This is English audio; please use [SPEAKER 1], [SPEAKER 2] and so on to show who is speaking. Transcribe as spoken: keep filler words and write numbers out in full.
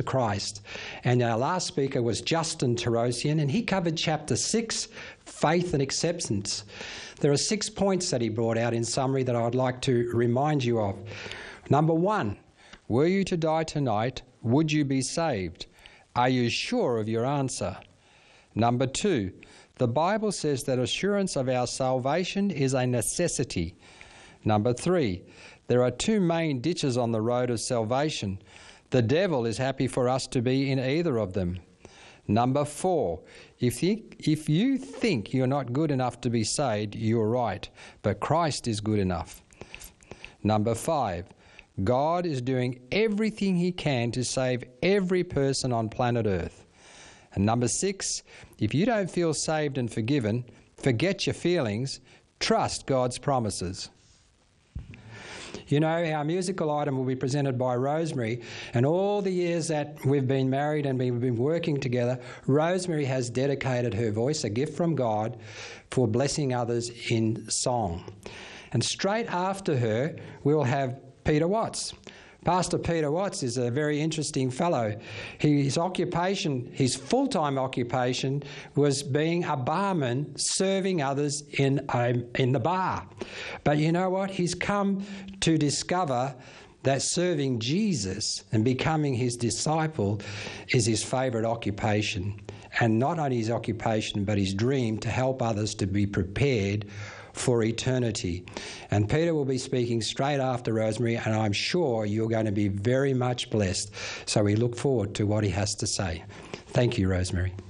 [SPEAKER 1] Christ. And our last speaker was Justin Terosian, and he covered chapter six, faith and acceptance. There are six points that he brought out in summary that I would like to remind you of. Number one, were you to die tonight, would you be saved? Are you sure of your answer? Number two, the Bible says that assurance of our salvation is a necessity. Number three, there are two main ditches on the road of salvation. The devil is happy for us to be in either of them. Number four, if you, if you think you're not good enough to be saved, you're right, but Christ is good enough. Number five, God is doing everything he can to save every person on planet Earth. And number six, if you don't feel saved and forgiven, forget your feelings, trust God's promises. You know, our musical item will be presented by Rosemary, and all the years that we've been married and we've been working together, Rosemary has dedicated her voice, a gift from God, for blessing others in song. And straight after her, we'll have Peter Watts. Pastor Peter Watts is a very interesting fellow. His occupation, his full-time occupation, was being a barman serving others in, a, in the bar. But you know what? He's come to discover that serving Jesus and becoming his disciple is his favourite occupation. And not only his occupation, but his dream to help others to be prepared for eternity. And Peter will be speaking straight after Rosemary, and I'm sure you're going to be very much blessed. So we look forward to what he has to say. Thank you, Rosemary.